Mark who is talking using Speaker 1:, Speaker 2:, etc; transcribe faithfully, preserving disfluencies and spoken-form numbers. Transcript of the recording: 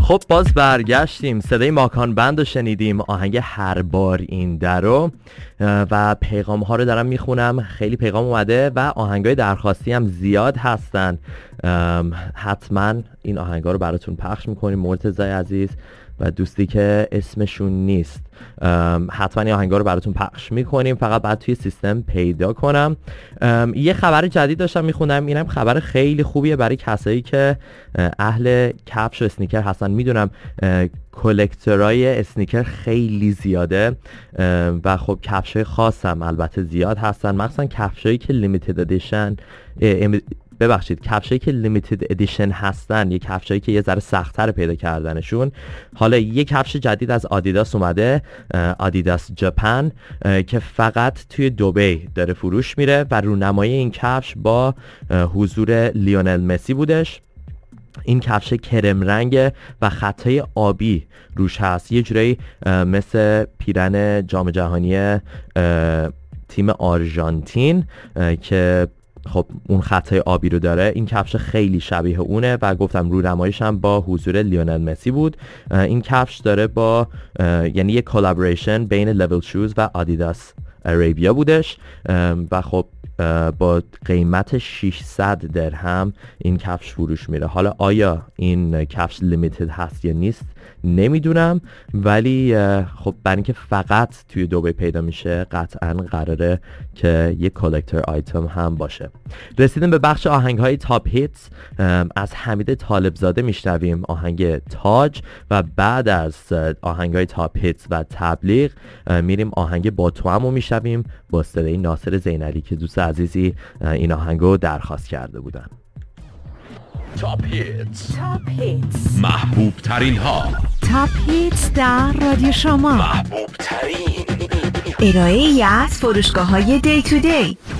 Speaker 1: خب باز برگشتیم، صدای ماکان بند رو شنیدیم، آهنگ هر بار این در رو، و پیغام ها رو دارم میخونم. خیلی پیغام اومده و آهنگای درخواستی هم زیاد هستن. حتما این آهنگا رو براتون پخش میکنیم. مرتضی عزیز و دوستی که اسمشون نیست، حتما این آهنگا رو براتون پخش میکنیم، فقط بعد توی سیستم پیدا کنم. یه خبر جدید داشتم میخوندم، اینم خبر خیلی خوبیه برای کسایی که اهل کفش و اسنیکر هستن. میدونم کلکترای اسنیکر خیلی زیاده و خب کفشای خاص هم البته زیاد هستن، مخصوصا کفشایی که لیمیتد ادیشن ببخشید کفشایی که لیمیتد ادیشن هستن، یه کفشایی که یه ذره سخت‌تر پیدا کردنشون. حالا یه کفش جدید از آدیداس اومده، آدیداس ژاپن، که فقط توی دبی داره فروش میره و رونمایی این کفش با حضور لیونل مسی بودش. این کفش کرم رنگه و خطای آبی روش هست، یه جورایی مثل پیرن جام جهانی تیم آرژانتین که خب اون خطای آبی رو داره. این کفش خیلی شبیه اونه و گفتم رو نمایش هم با حضور لیونل مسی بود. این کفش داره با یعنی یه کلابریشن بین لول شوز و آدیداس عربیا بودش و خب با قیمت ششصد درهم این کفش فروش میره. حالا آیا این کفش لیمیتد هست یا نیست نمیدونم، ولی خب برای اینکه فقط توی دبی پیدا میشه قطعا قراره که یک کالکتر آیتم هم باشه. رسیدیم به بخش آهنگ های تاپ هیتس. از حمید طالبزاده میشنویم آهنگ تاج و بعد از آهنگ های تاپ هیتس و تبلیغ میریم آهنگ با تو هم رو میشنویم با صدای ناصر زینالی که دوست عزیزی این آهنگو درخواست کرده بودن.
Speaker 2: تاپ هیتس،
Speaker 3: تاپ هیتس،
Speaker 2: محبوب ترین ها.
Speaker 3: تاپ هیتس در رادیو شما،
Speaker 2: محبوب ترین
Speaker 3: ارائه ای از فروشگاه های دی تو دی.